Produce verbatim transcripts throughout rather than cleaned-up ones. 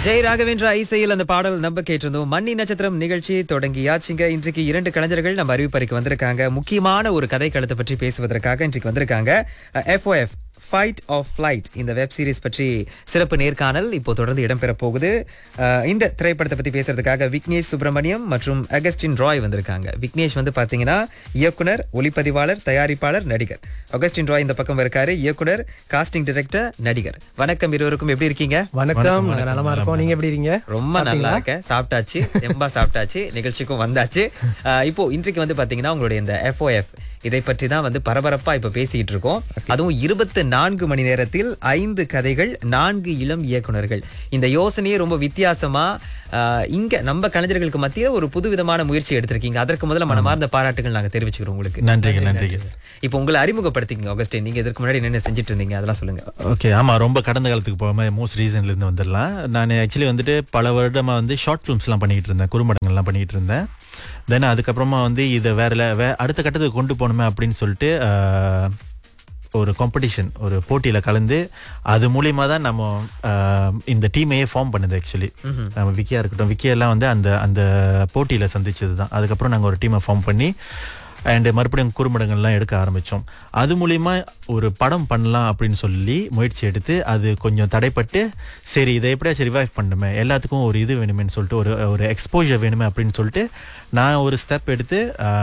ஜெய் ராகவேந்திரா இசையில் அந்த பாடல் நம்ம கேட்டிருந்தோம். மன்னி நட்சத்திரம் நிகழ்ச்சி தொடங்கியாச்சுங்க. இன்றைக்கு இரண்டு கலைஞர்கள் நம்ம அறிவிப்பறைக்கு வந்திருக்காங்க. முக்கியமான ஒரு கதை களத்தை பற்றி பேசுவதற்காக இன்றைக்கு வந்திருக்காங்க. எஃப்ஓஎஃப் ஃபைட் ஆஃப் ஃப்ளைட் இந்த வெப் சீரிஸ் பற்றி சிறப்பு நேர்காணல் இப்போ தொடர்ந்து இடம்பெற போகுது. அஹ், இந்த திரைப்படத்தை பற்றி பேசுறதுக்காக விக்னேஷ் சுப்பிரமணியம் மற்றும் அகஸ்டின் ராய் வந்திருக்காங்க. விக்னேஷ் வந்து பாத்தீங்கன்னா இயக்குனர், ஒளிப்பதிவாளர், தயாரிப்பாளர், நடிகர். அகஸ்டின் ராய் இந்த பக்கம் இருக்காரு, இயக்குனர், காஸ்டிங் டைரக்டர், நடிகர். வணக்கம் இருவருக்கும், எப்படி இருக்கீங்க? வணக்கம், நாங்க நலமா இருக்கோம். நீங்க எப்படி இருக்கீங்க? ரொம்ப நல்லா இருக்கேன். சாப்பிட்டாச்சு, ரொம்ப சாப்பிட்டாச்சு, நிகழ்ச்சிக்கும் வந்தாச்சு. அஹ், இப்போ இன்றைக்கு வந்து பாத்தீங்கன்னா உங்களுடைய இந்த எஃப்ஓஎஃப் இதை பற்றி தான் வந்து பரபரப்பா இப்ப பேசிட்டு இருக்கோம். அதுவும் இருபத்தி நான்கு மணி நேரத்தில் ஐந்து கதைகள், நான்கு இளம் இயக்குனர்கள். இந்த யோசனையே ரொம்ப வித்தியாசமா ஆஹ், இங்க நம்ம கலைஞர்களுக்கு மத்திய ஒரு புது விதமான முயற்சி எடுத்திருக்கீங்க. அதற்கு முதல்ல மனமார்ந்த பாராட்டுகள் நாங்க தெரிவிச்சுக்கிறோம் உங்களுக்கு. நன்றிங்க நன்றிங்க. இப்போ உங்களை அறிமுகப்படுத்திக்கங்க ஆகஸ்டின். நீங்க இதற்கு முன்னாடி என்ன செஞ்சுட்டு இருந்தீங்க அதெல்லாம் சொல்லுங்க. ஓகே, ஆமா, ரொம்ப கடந்த காலத்துக்கு போகாம மோஸ்ட் ரீசன்ல இருந்து வந்துடலாம். நான் ஆக்சுவலி வந்துட்டு பல வருடமா வந்து ஷார்ட் ஃபிலிம்ஸ்லாம் பண்ணிட்டு இருந்தேன், குறும்படங்கள்லாம் பண்ணிட்டு இருந்தேன். தென் அதுக்கப்புறமா வந்து இதை வேற வே அடுத்த கட்டத்துக்கு கொண்டு போகணுமே அப்படின்னு சொல்லிட்டு ஆஹ், ஒரு காம்படிஷன், ஒரு போட்டியில் கலந்து அது மூலியமாக தான் நம்ம ஆஹ், இந்த டீமையே ஃபார்ம் பண்ணுது. ஆக்சுவலி நம்ம விக்கியா இருக்கட்டும், விக்கியெல்லாம் வந்து அந்த அந்த போட்டியில் சந்திச்சது தான். அதுக்கப்புறம் நாங்கள் ஒரு டீமை ஃபார்ம் பண்ணி அண்டு மறுபடியும் குறும்படங்கள்லாம் எடுக்க ஆரம்பித்தோம். அது மூலிமா ஒரு படம் பண்ணலாம் அப்படின்னு சொல்லி முயற்சி எடுத்து அது கொஞ்சம் தடைப்பட்டு, சரி இதை எப்படியாச்சும் ரிவைவ் பண்ணுமே, எல்லாத்துக்கும் ஒரு இது வேணுமேன்னு சொல்லிட்டு, ஒரு ஒரு எக்ஸ்போஜர் வேணுமே அப்படின்னு சொல்லிட்டு நான் ஒரு ஸ்டெப் எடுத்து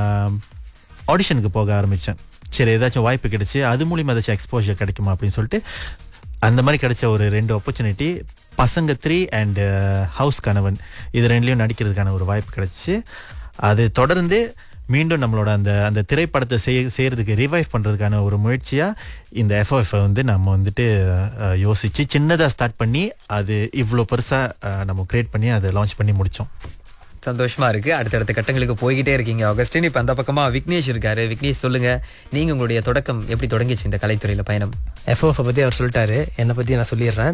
ஆடிஷனுக்கு போக ஆரம்பித்தேன். சரி ஏதாச்சும் வாய்ப்பு கிடைச்சி அது மூலிமா ஏதாச்சும் எக்ஸ்போஜர் கிடைக்குமா அப்படின்னு சொல்லிட்டு அந்த மாதிரி கிடைச்ச ஒரு ரெண்டு ஆப்பர்ச்சுனிட்டி, பசங்க த்ரீ அண்டு ஹவுஸ் கணவன், இது ரெண்டுலேயும் நடிக்கிறதுக்கான ஒரு வாய்ப்பு கிடைச்சி, அது தொடர்ந்து மீண்டும் நம்மளோட அந்த அந்த திரைப்படத்தை செய் செய்கிறதுக்கு ரிவைவ் பண்ணுறதுக்கான ஒரு முயற்சியாக இந்த எஃப்ஓஎஃப் வந்து நம்ம வந்துட்டு அஹ், யோசித்து சின்னதாக ஸ்டார்ட் பண்ணி அது இவ்வளோ பெருசாக நம்ம கிரியேட் பண்ணி அதை லான்ச் பண்ணி முடித்தோம். சந்தோஷமா இருக்கு. அடுத்தடுத்த கட்டங்களுக்கு போய்கிட்டே இருக்கீங்க ஆகஸ்டின். இப்ப அந்த பக்கமா விக்னேஷ் இருக்காரு. விக்னேஷ், சொல்லுங்க, நீங்க உங்களுடைய தொடக்கம் எப்படி தொடங்கிச்சு இந்த கலைத்துறையில பயணம்? எஃப்ஓஎஃப் பற்றி அவர் சொல்லிட்டாரு, என்னை பற்றி நான் சொல்லிடுறேன்.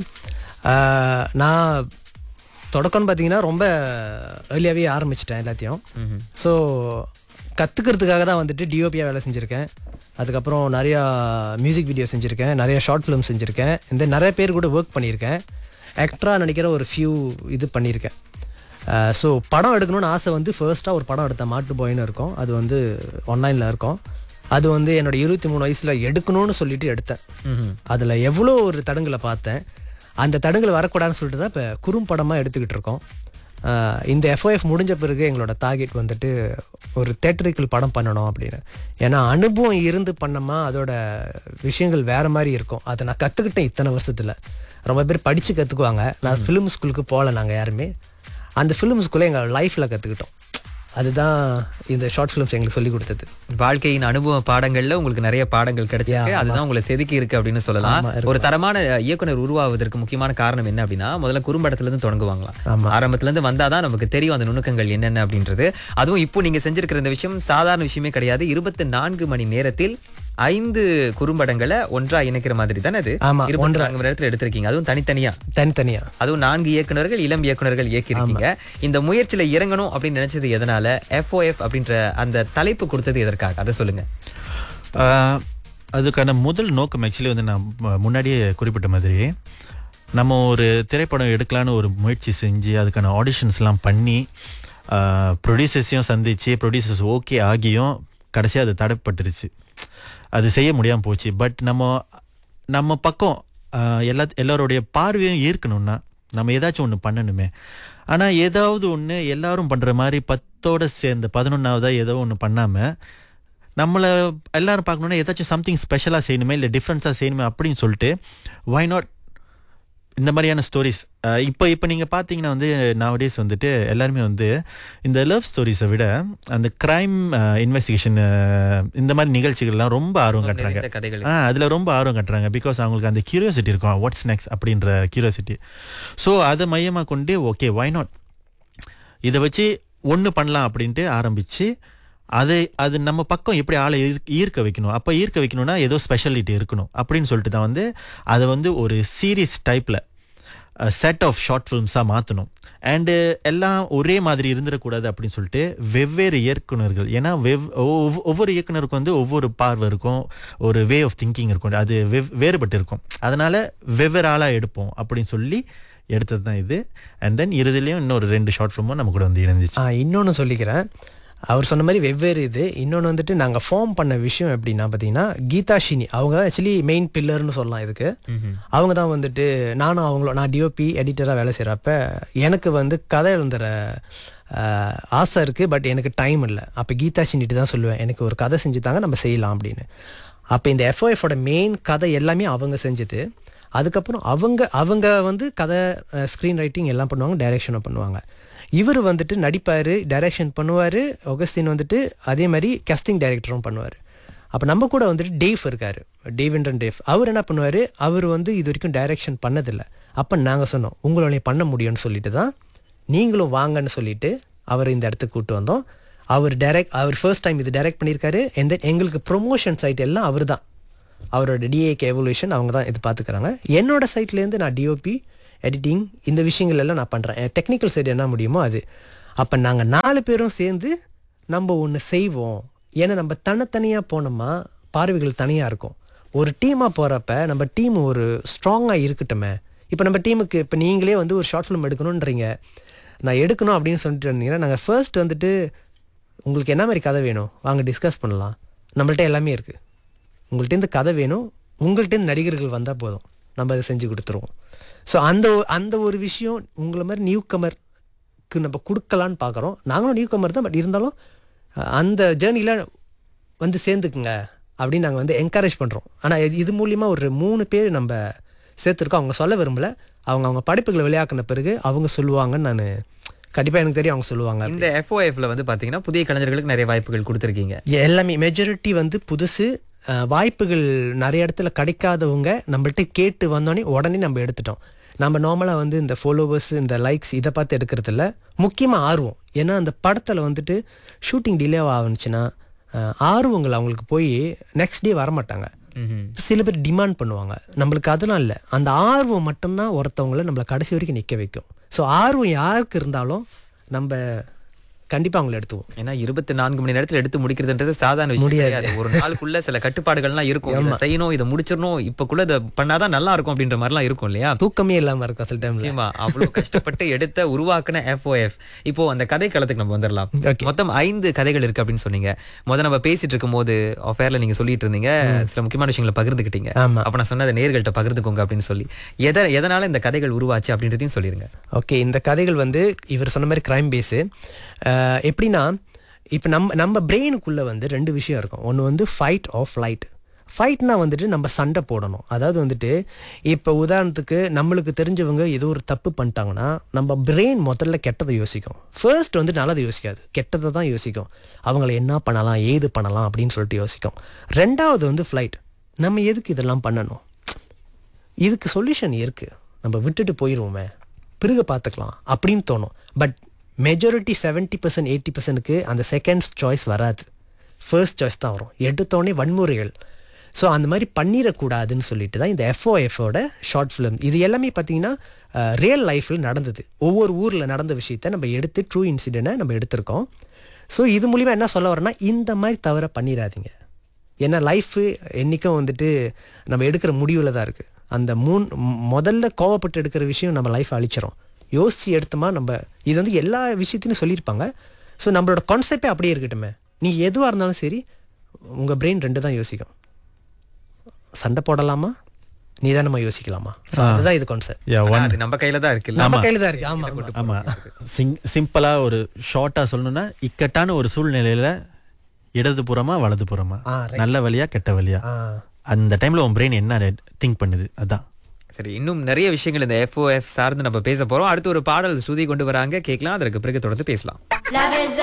ஆஹ், நான் தொடக்கம்னு பார்த்தீங்கன்னா ரொம்ப ஏர்லியாகவே ஆரம்பிச்சிட்டேன் எல்லாத்தையும். ஸோ கற்றுக்கிறதுக்காக தான் வந்துட்டு டிஓபியாக வேலை செஞ்சுருக்கேன். அதுக்கப்புறம் நிறையா மியூசிக் வீடியோ செஞ்சுருக்கேன், நிறையா ஷார்ட் ஃபிலிம் செஞ்சுருக்கேன், இந்த நிறைய பேர் கூட ஒர்க் பண்ணியிருக்கேன். ஆக்டராக நினைக்கிற ஒரு ஃபியூ இது பண்ணியிருக்கேன். ஸோ படம் எடுக்கணும்னு ஆசை வந்து ஃபர்ஸ்ட்டாக ஒரு படம் எடுத்தேன், மாட்டு பாய்னு இருக்கும். அது வந்து ஆன்லைனில் இருக்கும். அது வந்து என்னோட இருபத்தி மூணு வயசில் எடுக்கணும்னு சொல்லிட்டு எடுத்தேன். அதில் எவ்வளோ ஒரு தடங்களை பார்த்தேன். அந்த தடங்கள் வரக்கூடாதுன்னு சொல்லிட்டு தான் இப்போ குறும்படமாக எடுத்துக்கிட்டு இருக்கோம். ஆஹ், இந்த எஃப்ஓஎஃப் முடிஞ்ச பிறகு எங்களோட டார்கெட் வந்துட்டு ஒரு தேட்டரிக்கல் படம் பண்ணணும் அப்படின்னு. ஏன்னா அனுபவம் இருந்து பண்ணோமா அதோட விஷயங்கள் வேறு மாதிரி இருக்கும். அதை நான் கற்றுக்கிட்டேன் இத்தனை வருஷத்தில். ரொம்ப பேர் படித்து கற்றுக்குவாங்க, நான் ஃபிலிம் ஸ்கூலுக்கு போகல. நாங்கள் யாருமே அந்த ஃபிலிம் ஸ்கூலில் எங்கள் லைஃப்பில் கற்றுக்கிட்டோம். அதுதான் இந்த ஷார்ட் ஃபிலிம்ஸ் எங்களுக்கு சொல்லி கொடுத்தது. வாழ்க்கையின் அனுபவ பாடங்கள்ல உங்களுக்கு நிறைய பாடங்கள் கிடைச்சிருக்கு. அதுதான் உங்களை செதுக்கி இருக்கு அப்படின்னு சொல்லலாம். ஒரு தரமான இயக்குனர் உருவாவதற்கு முக்கியமான காரணம் என்ன அப்படின்னா, முதல்ல குறும்படத்துல இருந்து தொடங்குவாங்களாம். ஆரம்பத்துல இருந்து வந்தாதான் நமக்கு தெரியும் அந்த நுணுக்கங்கள் என்னென்ன அப்படின்றது. அதுவும் இப்போ நீங்க செஞ்சிருக்கிற இந்த விஷயம் சாதாரண விஷயமே கிடையாது. இருபத்தி நான்கு மணி நேரத்தில் ஐந்து குறும்படங்களை ஒன்றா இணைக்கிற மாதிரி தானே அது? இருபத்தி நான்கு மணி நேரத்தில் எடுத்திருக்கீங்க, அதுவும் தனித்தனியா தனித்தனியா அதுவும் நான்கு இயக்குனர்கள், இளம் இயக்குனர்கள் இயக்கியிருக்கீங்க. இந்த முயற்சியில இறங்கணும் அப்படின்னு நினைச்சது எதனால? எஃப்ஓஎஃப் அப்படின்ற அந்த தலைப்பு கொடுத்தது எதற்காக, அதை சொல்லுங்க. ஆஹ், அதுக்கான முதல் நோக்கம் ஆக்சுவலி வந்து நான் மு- முன்னாடியே குறிப்பிட்ட மாதிரி, நம்ம ஒரு திரைப்படம் எடுக்கலான்னு ஒரு முயற்சி செஞ்சு அதுக்கான ஆடிஷன்ஸ்லாம் பண்ணி ப்ரொடியூசர்ஸையும் சந்திச்சு ப்ரொடியூசர்ஸ் ஓகே ஆகியும் கடைசியாக அது தடைப்பட்டுருச்சு, அது செய்ய முடியாமல் போச்சு. பட் நம்ம நம்ம பக்கம் ஆஹ், எல்லா எல்லாருடைய பார்வையும் ஈர்க்கணும்னா நம்ம ஏதாச்சும் ஒன்று பண்ணணுமே. ஆனால் ஏதாவது ஒன்று எல்லாரும் பண்ணுற மாதிரி பத்தோட சேர்ந்து பதினொன்றாவதாக ஏதோ ஒன்று பண்ணாமல் நம்மளை எல்லாரும் பார்க்கணுன்னா ஏதாச்சும் சம்திங் ஸ்பெஷலாக செய்யணுமே, இல்லை டிஃப்ரென்ஸாக செய்யணுமே அப்படின்னு சொல்லிட்டு வை நாட் இந்த மாதிரியான ஸ்டோரிஸ். இப்போ இப்போ நீங்கள் பார்த்தீங்கன்னா வந்து நவடேஸ் வந்துட்டு எல்லாருமே வந்து இந்த லவ் ஸ்டோரிஸை விட அந்த க்ரைம் இன்வெஸ்டிகேஷன் இந்த மாதிரி நிகழ்ச்சிகள்லாம் ரொம்ப ஆர்வம் காட்டுறாங்க. ஆ அதில் ரொம்ப ஆர்வம் காட்டுறாங்க. பிகாஸ் அவங்களுக்கு அந்த கியூரியாசிட்டி இருக்கும், வாட்ஸ் நெக்ஸ்ட் அப்படின்ற கியூரியாசிட்டி. ஸோ அதை மையமாக கொண்டு ஓகே வை நாட் இதை வச்சு ஒன்று பண்ணலாம் அப்படின்ட்டு ஆரம்பித்து அதை அது நம்ம பக்கம் எப்படி ஆளை ஈர்க்க வைக்கணும். அப்போ ஈர்க்க வைக்கணும்னா ஏதோ ஸ்பெஷாலிட்டி இருக்கணும் அப்படின்னு சொல்லிட்டு தான் வந்து அதை வந்து ஒரு சீரீஸ் டைப்பில் செட் ஆஃப் ஷார்ட் ஃபிலிம்ஸாக மாற்றணும். அண்டு எல்லாம் ஒரே மாதிரி இருந்துடக்கூடாது அப்படின்னு சொல்லிட்டு வெவ்வேறு இயக்குனர்கள், ஏன்னா வெவ் ஒவ்வொரு இயக்குனருக்கும் வந்து ஒவ்வொரு பார்வை இருக்கும், ஒரு வே ஆஃப் திங்கிங் இருக்கும், அது வெவ் வேறுபட்டு இருக்கும். அதனால் வெவ்வேறு ஆளாக எடுப்போம் அப்படின்னு சொல்லி எடுத்தது தான் இது. அண்ட் தென் இறுதியிலையும் இன்னொரு ரெண்டு ஷார்ட் ஃபிலிமும் நம்ம கூட வந்து இணைஞ்சிச்சு. ஆ இன்னொன்று சொல்லிக்கிறேன். அவர் சொன்ன மாதிரி வெவ்வேறு இது. இன்னொன்று வந்துட்டு நாங்கள் ஃபார்ம் பண்ண விஷயம் எப்படின்னா பார்த்தீங்கன்னா, கீதா ஷினி அவங்க ஆக்சுவலி மெயின் பில்லர்னு சொல்லலாம் இதுக்கு. அவங்க தான் வந்துட்டு நானும் அவங்கள நான் டிஓபி எடிட்டராக வேலை செய்கிறப்ப எனக்கு வந்து கதை எழுந்துற ஆசை இருக்குது, பட் எனக்கு டைம் இல்லை. அப்போ கீதா ஷினிட்டு தான் சொல்லுவேன், எனக்கு ஒரு கதை செஞ்சு தாங்க நம்ம செய்யலாம் அப்படின்னு. அப்போ இந்த எஃப்ஓஎஃபோட மெயின் கதை எல்லாமே அவங்க செஞ்சது. அதுக்கப்புறம் அவங்க அவங்க வந்து கதை ஸ்க்ரீன் ரைட்டிங் எல்லாம் பண்ணுவாங்க, டைரக்ஷனும் பண்ணுவாங்க. இவர் வந்துட்டு நடிப்பார், டைரக்ஷன் பண்ணுவார். ஆகஸ்டின் வந்துட்டு அதே மாதிரி கேஸ்டிங் டைரக்டரும் பண்ணுவார். அப்போ நம்ம கூட வந்துட்டு டேவ் இருக்கார், டேவிண்டன் டேவ். அவர் என்ன பண்ணுவார், அவர் வந்து இது வரைக்கும் டைரக்ஷன் பண்ணதில்லை. அப்போ நாங்கள் சொன்னோம் உங்களாலே பண்ண முடியும்னு சொல்லிட்டு தான் நீங்களும் வாங்கன்னு சொல்லிட்டு அவர் இந்த இடத்துக்கு கூப்பிட்டு வந்தோம். அவர் டைரக்ட் அவர் ஃபர்ஸ்ட் டைம் இது டைரக்ட் பண்ணியிருக்காரு. அண்ட் தென் எங்களுக்கு ப்ரொமோஷன் சைட் எல்லாம் அவர் தான், அவரோட டிஏகே எவல்யூஷன் அவங்க தான் இது பார்த்துக்கிறாங்க. என்னோட சைட்லேருந்து நான் டிஓபி எடிட்டிங் இந்த விஷயங்கள் எல்லாம் நான் பண்ணுறேன். டெக்னிக்கல் சைடு என்ன முடியுமோ அது. அப்போ நாங்கள் நாலு பேரும் சேர்ந்து நம்ம ஒன்று செய்வோம். ஏன்னா நம்ம தனித்தனியாக போனோமா பார்வைகள் தனியாக இருக்கும். ஒரு டீமாக போகிறப்ப நம்ம டீம் ஒரு ஸ்ட்ராங்காக இருக்கட்டுமே. இப்போ நம்ம டீமுக்கு இப்போ நீங்களே வந்து ஒரு ஷார்ட் ஃபிலிம் எடுக்கணுன்றீங்க, நான் எடுக்கணும் அப்படின்னு சொல்லிட்டு இருந்தீங்கன்னா, நாங்கள் ஃபர்ஸ்ட் வந்துட்டு உங்களுக்கு என்ன மாதிரி கதை வேணும் வாங்க டிஸ்கஸ் பண்ணலாம், நம்மள்ட்ட எல்லாமே இருக்குது. உங்கள்கிட்டேருந்து கதை வேணும், உங்கள்கிட்டேருந்து நடிகர்கள் வந்தால் போதும், நம்ம அதை செஞ்சு கொடுத்துருவோம். ஸோ அந்த அந்த ஒரு விஷயம் உங்களை மாதிரி நியூ கமருக்கு நம்ம கொடுக்கலான்னு பார்க்குறோம். நாங்களும் நியூ கமர் தான், பட் இருந்தாலும் அந்த ஜேர்னியில் வந்து சேர்ந்துக்குங்க அப்படின்னு நாங்கள் வந்து என்கரேஜ் பண்ணுறோம். ஆனால் இது மூலிமா ஒரு மூணு பேர் நம்ம சேர்த்துருக்கோம். அவங்க சொல்ல விரும்பல, அவங்க அவங்க படைப்புகளை விளையாக்கின பிறகு அவங்க சொல்லுவாங்கன்னு நான் கண்டிப்பாக எனக்கு தெரியும், அவங்க சொல்லுவாங்க. இந்த எஃப்ஓஎஃப்ல வந்து பார்த்தீங்கன்னா புதிய கலைஞர்களுக்கு நிறைய வாய்ப்புகள் கொடுத்துருக்கீங்க. எல்லாமே மெஜாரிட்டி வந்து புதுசு. வாய்ப்புகள் நிறைய இடத்துல கிடைக்காதவங்க நம்மள்ட்ட கேட்டு வந்தோடனே உடனே நம்ம எடுத்துட்டோம். நம்ம நார்மலாக வந்து இந்த ஃபாலோவர்ஸ் இந்த லைக்ஸ் இதை பார்த்து எடுக்கிறதில்ல, முக்கியமாக ஆர்வம். ஏன்னா அந்த படத்தில் வந்துட்டு ஷூட்டிங் டிலே ஆகுனுச்சுன்னா ஆர்வங்கள் அவங்களுக்கு போய் நெக்ஸ்ட் டே வரமாட்டாங்க. சில பேர் டிமாண்ட் பண்ணுவாங்க, நம்மளுக்கு அதெல்லாம் இல்லை. அந்த ஆர்வம் மட்டும்தான் ஒருத்தவங்களை நம்மளை கடைசி வரைக்கும் நிற்க வைக்கும். ஸோ ஆர்வம் யாருக்கு இருந்தாலும் நம்ம கண்டிப்பா அவங்களை எடுத்துவோம். ஏன்னா இருபத்தி நான்கு மணி நேரத்தில் எடுத்து முடிக்கிறதுன்றது சாதாரண விஷயம் கிடையாது. ஒரு நாளுக்குள்ள சில கட்டுப்பாடுகள்லாம் இருக்கும், இதை செய்யணும், இதை முடிச்சிடணும், இப்பக்குள்ள இதை பண்ணாதான் நல்லா இருக்கும் அப்படின்ற மாதிரிலாம் இருக்கும் இல்லையா? தூக்கமே இல்லாம இருக்கும் சில டைம். நிச்சயமா அவ்வளவு கஷ்டப்பட்டு எடுத்த உருவாக்குன எஃப்ஓஎஃப். இப்போ அந்த கதை களத்துக்கு நம்ம வந்துடலாம். மொத்தம் ஐந்து கதைகள் இருக்கு அப்படின்னு சொன்னீங்க. முதல்ல நம்ம பேசிட்டு இருக்கும் போது ஆஃபேர்ல நீங்க சொல்லிட்டு இருந்தீங்க, சில முக்கியமான விஷயங்களை பகிர்ந்துக்கிட்டீங்க. அப்ப நான் சொன்ன நேர்கள்ட்ட பகிர்ந்துக்கோங்க அப்படின்னு சொல்லி, எத எதனால இந்த கதைகள் உருவாச்சு அப்படின்றதையும் சொல்லிருங்க. ஓகே, இந்த கதைகள் வந்து இவர் சொன்ன மாதிரி கிரைம் பேஸு. எப்படின்னா இப்போ நம்ம நம்ம பிரெயினுக்குள்ளே வந்து ரெண்டு விஷயம் இருக்கும். ஒன்று வந்து ஃபைட் ஆர் ஃப்ளைட். ஃபைட்னா வந்துட்டு நம்ம சண்டை போடணும். அதாவது வந்துட்டு இப்போ உதாரணத்துக்கு நம்மளுக்கு தெரிஞ்சவங்க ஏதோ ஒரு தப்பு பண்ணிட்டாங்கன்னா நம்ம பிரெயின் முதல்ல கெட்டதை யோசிக்கும். ஃபர்ஸ்ட் வந்து நல்லதை யோசிக்காது, கெட்டதை தான் யோசிக்கும். அவங்கள என்ன பண்ணலாம் ஏது பண்ணலாம் அப்படின்னு சொல்லிட்டு யோசிக்கும். ரெண்டாவது வந்து ஃப்ளைட். நம்ம எதுக்கு இதெல்லாம் பண்ணணும், இதுக்கு சொல்யூஷன் இருக்குது, நம்ம விட்டுட்டு போயிடுவோமே, பிறகு பார்த்துக்கலாம் அப்படின்னு தோணும். But majority seventy percent eighty பர்சன்ட்டுக்கு அந்த செகண்ட் சாய்ஸ் வராது, ஃபர்ஸ்ட் சாய்ஸ் தான் வரும். எடுத்தோடனே வன்முறைகள். ஸோ அந்த மாதிரி பண்ணிடக்கூடாதுன்னு சொல்லிட்டு தான் இந்த எஃப்ஓஎஃபோட ஷார்ட் ஃபிலிம். இது எல்லாமே பார்த்தீங்கன்னா ரியல் லைஃப்பில் நடந்தது, ஒவ்வொரு ஊரில் நடந்த விஷயத்த நம்ம எடுத்து ட்ரூ இன்சிடென்ட்டை நம்ம எடுத்திருக்கோம். ஸோ இது மூலிமா என்ன சொல்ல வரேன்னா, இந்த மாதிரி தவிர பண்ணிடாதீங்க. ஏன்னா லைஃபு என்றைக்கும் வந்துட்டு நம்ம எடுக்கிற முடிவில் தான் இருக்குது. அந்த மூணு முதல்ல கோவப்பட்டு எடுக்கிற விஷயம் நம்ம லைஃப் அழிச்சிடும். யோசித்து எடுத்தோமா நம்ம இது வந்து எல்லா விஷயத்தையும் சொல்லியிருப்பாங்க. ஸோ நம்மளோட கான்செப்டே அப்படியே இருக்கட்டுமே. நீங்கள் எதுவாக இருந்தாலும் சரி உங்கள் பிரெயின் ரெண்டு தான் யோசிக்கும். சண்டை போடலாமா, நிதானமா யோசிக்கலாமா, அதுதான் இது கான்செப்ட். நம்ம கையில தான் இருக்கு, நம்ம கையில தான் இருக்கு. ஆமா ஆமா. சிம்பிளா ஒரு ஷார்ட்டா சொல்லணும்னா, இக்கட்டான ஒரு சூழ்நிலையில இடதுபுறமா வலதுபுறமா, நல்ல வழியா கெட்ட வழியா, அந்த டைம்ல உன் பிரெயின் என்ன திங்க் பண்ணுது அதான். சரி, இன்னும் நிறைய விஷயங்கள் இந்த எஃப்ஓஎஃப் சார்ந்து நம்ம பேச போறோம். அடுத்து ஒரு பாடல் ஸ்ருதி கொண்டு வராங்க, கேட்கலாம். அதற்கு பிறகு தொடர்ந்து பேசலாம்.